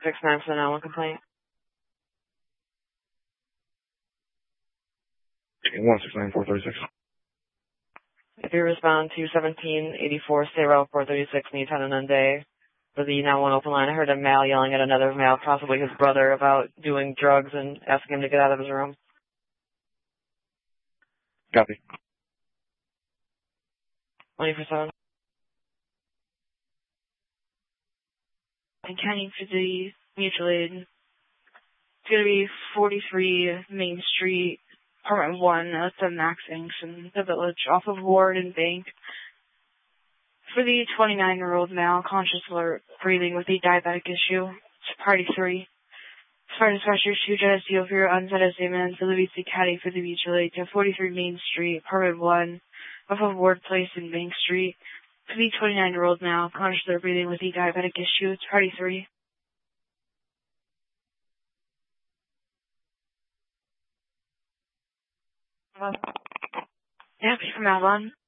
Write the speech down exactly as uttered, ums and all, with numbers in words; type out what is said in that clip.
six nine for the nine one complaint. one six nine four three six. If you respond to seventeen eighty-four, stay route four thirty-six, need ten and day for the nine one open line. I heard a male yelling at another male, possibly his brother, about doing drugs and asking him to get out of his room. Copy. twenty-four seven. And counting for the mutual aid. It's going to be forty-three Main Street, apartment one, that's the Max Incorporated in the Village, off of Ward and Bank. For the twenty-nine-year-old male, conscious alert, breathing with a diabetic issue. It's party three. As far as dispatcher two, Jetta Steel for your unsettled statement, to Louis C. Caddy for the mutual aid to forty-three Main Street, apartment one, off of Ward Place in Bank Street. For the twenty-nine-year-old male, conscious alert, breathing with a diabetic issue. It's party three. Happy from Avalon.